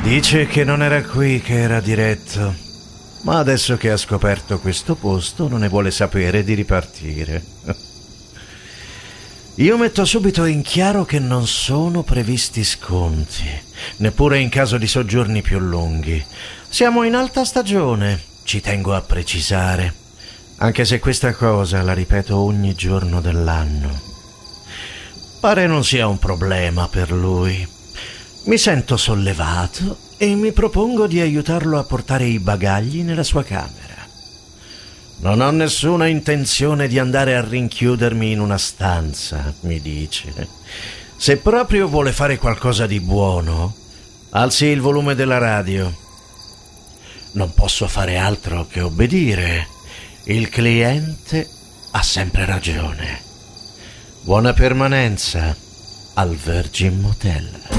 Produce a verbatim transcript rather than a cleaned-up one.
Dice che non era qui che era diretto, ma adesso che ha scoperto questo posto non ne vuole sapere di ripartire. Io metto subito in chiaro che non sono previsti sconti, neppure in caso di soggiorni più lunghi. Siamo in alta stagione, ci tengo a precisare, anche se questa cosa la ripeto ogni giorno dell'anno. Pare non sia un problema per lui. Mi sento sollevato e mi propongo di aiutarlo a portare i bagagli nella sua camera. Non ho nessuna intenzione di andare a rinchiudermi in una stanza, mi dice. Se proprio vuole fare qualcosa di buono, alzi il volume della radio. Non posso fare altro che obbedire. Il cliente ha sempre ragione. Buona permanenza al Virgin Motel.